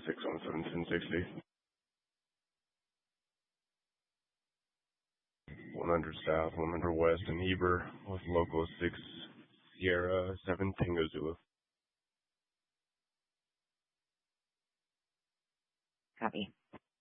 617 1060. 100 South, 100 West in Heber with local 6 Sierra 7 Tango Zulu. Copy.